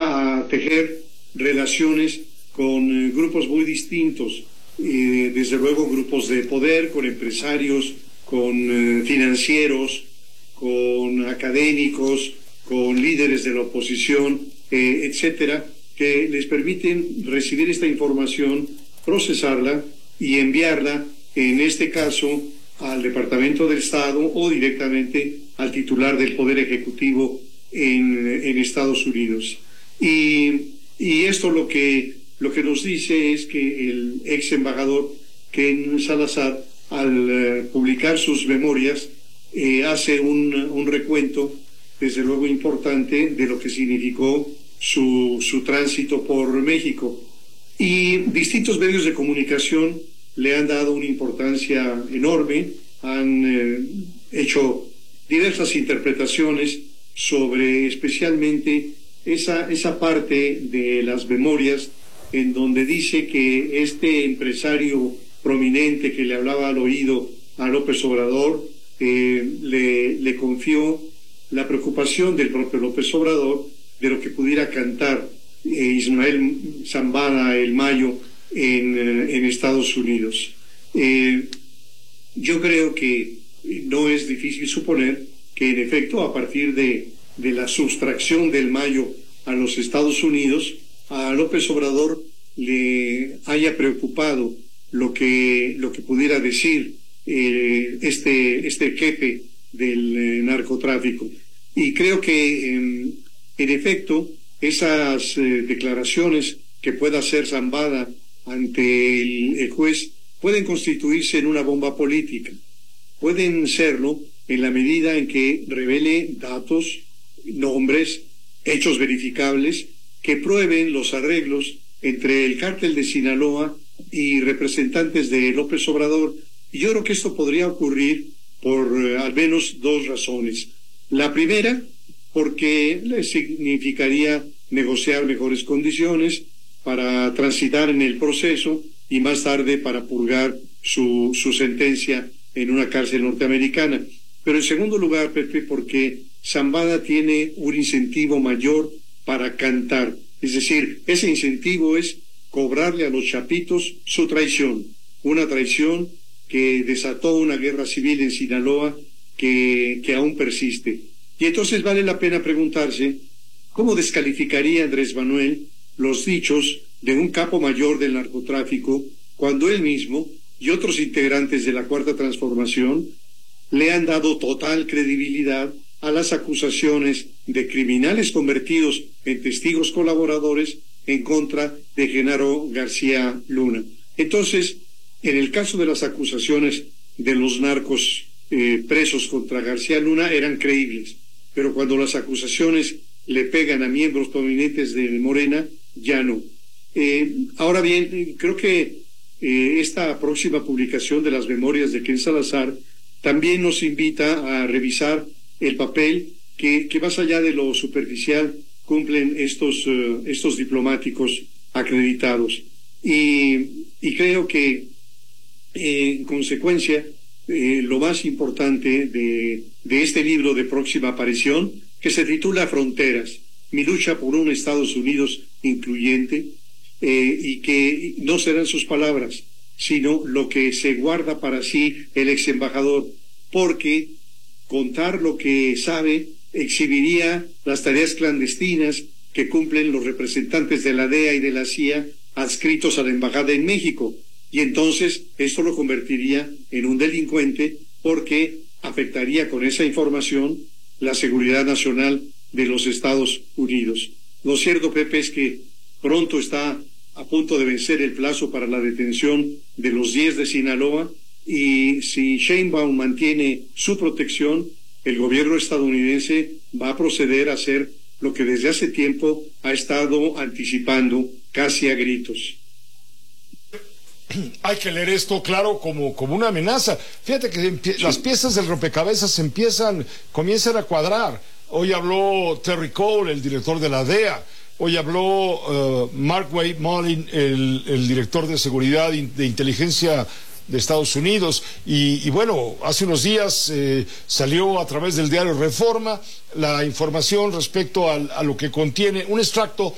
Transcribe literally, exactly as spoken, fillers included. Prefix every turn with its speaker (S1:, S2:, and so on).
S1: a tejer relaciones con eh, grupos muy distintos, eh, desde luego grupos de poder, con empresarios, con eh, financieros, con académicos, con líderes de la oposición, eh, etcétera, que les permiten recibir esta información, procesarla y enviarla, en este caso, al Departamento del Estado o directamente al titular del Poder Ejecutivo en, en Estados Unidos. Y, y esto lo que, lo que nos dice es que el ex embajador Ken Salazar, al eh, publicar sus memorias, eh, hace un, un recuento, desde luego importante, de lo que significó su, su tránsito por México. Y distintos medios de comunicación le han dado una importancia enorme, han eh, hecho diversas interpretaciones sobre especialmente esa, esa parte de las memorias en donde dice que este empresario prominente que le hablaba al oído a López Obrador eh, le, le confió la preocupación del propio López Obrador de lo que pudiera cantar eh, Ismael Zambada el Mayo en, eh, en Estados Unidos. Eh, yo creo que no es difícil suponer que en efecto a partir de, de la sustracción del Mayo a los Estados Unidos, a López Obrador le haya preocupado lo que, lo que pudiera decir eh, este, este jefe del eh, narcotráfico. Y creo que eh, en efecto esas eh, declaraciones que pueda hacer Zambada ante el, el juez pueden constituirse en una bomba política. Pueden serlo en la medida en que revele datos, nombres, hechos verificables que prueben los arreglos entre el cártel de Sinaloa y representantes de López Obrador. Y yo creo que esto podría ocurrir por eh, al menos dos razones. La primera, porque le significaría negociar mejores condiciones para transitar en el proceso y más tarde para purgar su, su sentencia en una cárcel norteamericana. Pero en segundo lugar, Pepe, porque Zambada tiene un incentivo mayor para cantar. Es decir, ese incentivo es cobrarle a los chapitos su traición, una traición que desató una guerra civil en Sinaloa que, que aún persiste. Y entonces vale la pena preguntarse, ¿cómo descalificaría Andrés Manuel los dichos de un capo mayor del narcotráfico cuando él mismo y otros integrantes de la Cuarta Transformación le han dado total credibilidad a las acusaciones de criminales convertidos en testigos colaboradores en contra de Genaro García Luna? Entonces, en el caso de las acusaciones de los narcos eh, presos contra García Luna eran creíbles, pero cuando las acusaciones le pegan a miembros prominentes de Morena, ya no. Eh, ahora bien, creo que eh, esta próxima publicación de las memorias de Ken Salazar también nos invita a revisar el papel que, que más allá de lo superficial cumplen estos, uh, estos diplomáticos acreditados. Y, y creo que, eh, en consecuencia, eh, lo más importante de, de este libro de próxima aparición, que se titula Fronteras, mi lucha por un Estados Unidos incluyente, eh, y que no serán sus palabras, sino lo que se guarda para sí el ex embajador, porque contar lo que sabe exhibiría las tareas clandestinas que cumplen los representantes de la D E A y de la C I A adscritos a la embajada en México, y entonces esto lo convertiría en un delincuente porque afectaría con esa información la seguridad nacional de los Estados Unidos. Lo cierto, Pepe, es que pronto está a punto de vencer el plazo para la detención de los diez de Sinaloa, y si Sheinbaum mantiene su protección, el gobierno estadounidense va a proceder a hacer lo que desde hace tiempo ha estado anticipando casi a gritos.
S2: Hay que leer esto, claro, como, como una amenaza. Fíjate que sí. Las piezas del rompecabezas empiezan, comienzan a cuadrar. Hoy habló Terry Cole, el director de la D E A. Hoy habló uh, Mark Wade Mullin, el, el director de seguridad y de inteligencia de Estados Unidos, y, y bueno, hace unos días eh, salió a través del diario Reforma la información respecto a, a lo que contiene un extracto